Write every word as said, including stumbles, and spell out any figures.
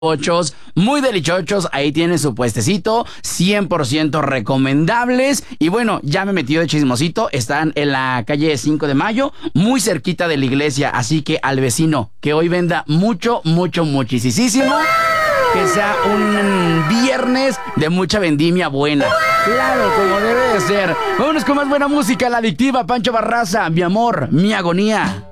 Ochos, muy deliciosos, ahí tienen su puestecito, cien por ciento recomendables. Y bueno, ya me metí de chismosito, están en la calle cinco de mayo, muy cerquita de la iglesia. Así que al vecino que hoy venda mucho, mucho, muchísimo, que sea un viernes de mucha vendimia buena. Claro, como debe de ser. Vámonos con más buena música, la adictiva, Pancho Barraza, mi amor, mi agonía.